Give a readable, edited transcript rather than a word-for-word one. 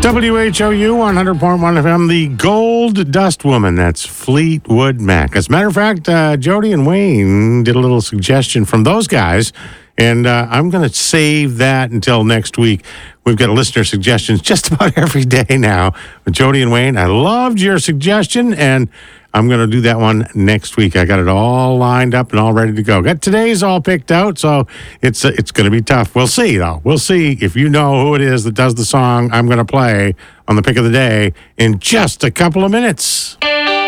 WHOU 100.1 FM, the Gold Dust Woman. That's Fleetwood Mac. As a matter of fact, Jody and Wayne did a little suggestion from those guys, and I'm going to save that until next week. We've got listener suggestions just about every day now. With Jody and Wayne, I loved your suggestion, and I'm going to do that one next week. I got it all lined up and all ready to go. Got today's all picked out, so it's going to be tough. We'll see, though. We'll see if you know who it is that does the song I'm going to play on the pick of the day in just a couple of minutes.